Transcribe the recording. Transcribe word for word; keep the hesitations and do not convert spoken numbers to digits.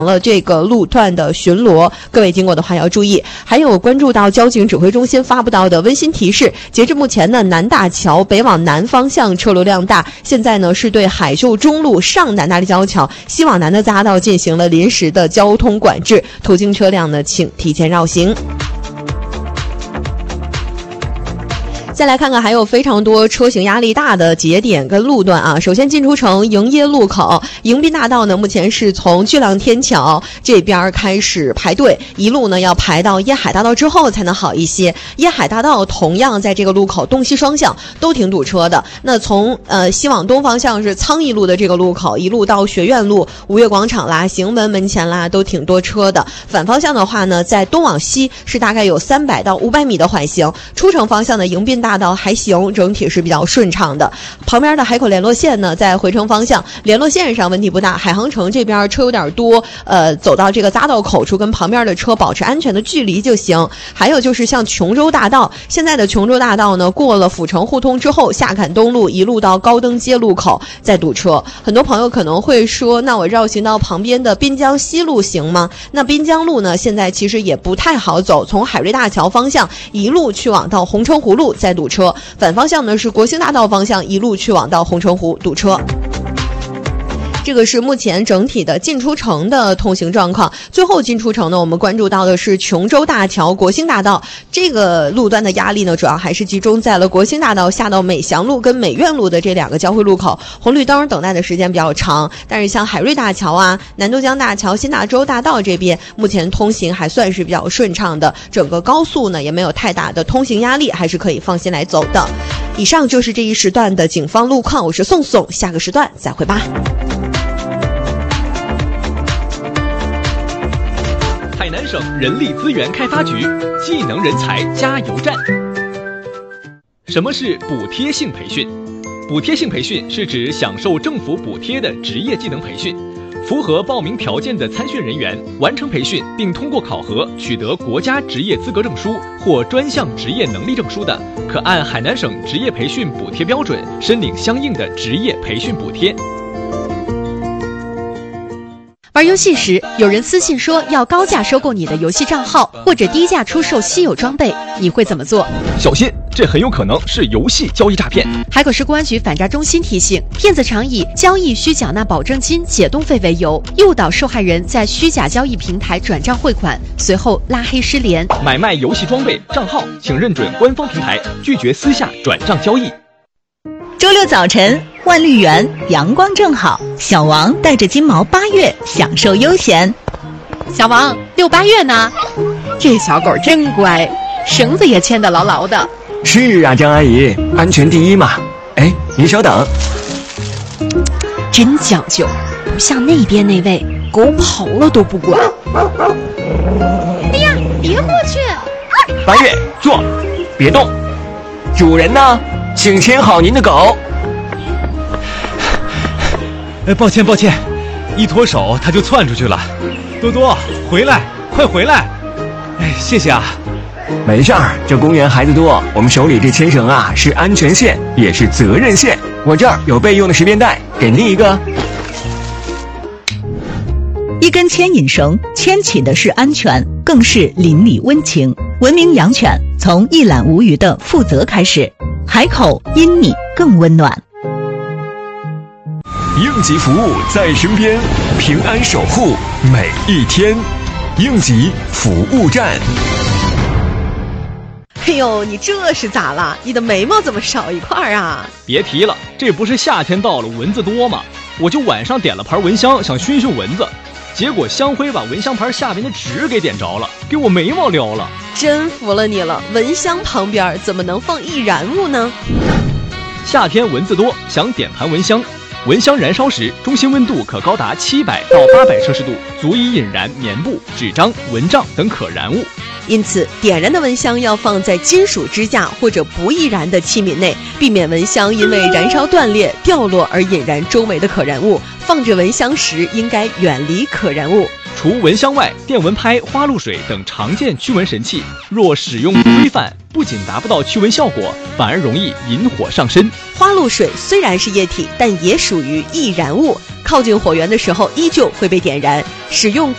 了这个路段的巡逻，各位经过的话要注意。还有关注到交警指挥中心发布到的温馨提示，截至目前呢，南大桥北往南方向车流量大，现在呢是对海秀中路上南大立交桥西往南的匝道进行了临时的交通管制，途经车辆呢请提前绕行。再来看看还有非常多车型压力大的节点跟路段啊。首先进出城迎业路口迎宾大道呢，目前是从巨浪天桥这边开始排队，一路呢要排到椰海大道之后才能好一些。椰海大道同样在这个路口东西双向都挺堵车的。那从呃西往东方向是苍义路的这个路口，一路到学院路、吴越广场啦、行文门前啦，都挺多车的。反方向的话呢，在东往西是大概有三百到五百米的缓行。出城方向的迎宾大道还行，整体是比较顺畅的。旁边的海口联络线呢，在回程方向联络线上问题不大，海航城这边车有点多，呃，走到这个匝道口处跟旁边的车保持安全的距离就行。还有就是像琼州大道，现在的琼州大道呢，过了阜成互通之后，下坎东路一路到高登街路口再堵车。很多朋友可能会说，那我绕行到旁边的滨江西路行吗？那滨江路呢，现在其实也不太好走，从海瑞大桥方向一路去往到红城湖路再堵车，反方向呢是国兴大道方向一路去往到红城湖堵车。这个是目前整体的进出城的通行状况。最后进出城呢，我们关注到的是琼州大桥、国兴大道这个路段的压力呢，主要还是集中在了国兴大道下到美祥路跟美院路的这两个交汇路口，红绿灯等待的时间比较长。但是像海瑞大桥啊、南都江大桥、新大洲大道这边，目前通行还算是比较顺畅的，整个高速呢也没有太大的通行压力，还是可以放心来走的。以上就是这一时段的警方路况，我是宋宋，下个时段再会吧。 海南省人力资源开发局技能人才加油站。什么是补贴性培训？补贴性培训是指享受政府补贴的职业技能培训。符合报名条件的参训人员完成培训并通过考核取得国家职业资格证书或专项职业能力证书的，可按海南省职业培训补贴标准申领相应的职业培训补贴。 玩游戏时，有人私信说要高价收购你的游戏账号，或者低价出售稀有装备，你会怎么做？ 小心，这很有可能是游戏交易诈骗。 海口市公安局反诈中心提醒，骗子常以交易需缴纳保证金、解冻费为由，诱导受害人在虚假交易平台转账汇款，随后拉黑失联。 买卖游戏装备账号，请认准官方平台，拒绝私下转账交易。 周六早晨，万绿园阳光正好，小王带着金毛八月享受悠闲。 小王，遛八月呢？这小狗真乖，绳子也牵得牢牢的。 是啊，张阿姨，安全第一嘛。哎，您稍等。 真讲究，不像那边那位，狗跑了都不管。哎呀，别过去！ 八月，坐，别动。主人呢？请牵好您的狗。 哎，抱歉抱歉，一脱手它就窜出去了。多多，回来，快回来！哎，谢谢啊。 没事儿，这公园孩子多，我们手里这牵绳啊是安全线，也是责任线。我这儿有备用的十便带，给您一个。 一根牵引绳，牵起的是安全，更是邻里温情。文明养犬，从一览无余的负责开始。海口因你更温暖。 应急服务在身边，平安守护每一天。应急服务站。 哎呦，你这是咋了？你的眉毛怎么少一块啊？ 别提了，这不是夏天到了蚊子多吗？我就晚上点了盘蚊香，想熏熏蚊子，结果香灰把蚊香盘下边的纸给点着了，给我眉毛撩了。 真服了你了，蚊香旁边怎么能放易燃物呢？ 夏天蚊子多，想点盘蚊香。蚊香燃烧时，中心温度可高达七百到八百摄氏度，足以引燃棉布、纸张、蚊帐等可燃物。 因此，点燃的蚊香要放在金属支架或者不易燃的器皿内，避免蚊香因为燃烧断裂、掉落而引燃周围的可燃物。放置蚊香时，应该远离可燃物。 除蚊香外，电蚊拍、花露水等常见驱蚊神器，若使用不规范，不仅达不到驱蚊效果，反而容易引火上身。 花露水虽然是液体，但也属于易燃物，靠近火源的时候依旧会被点燃。使用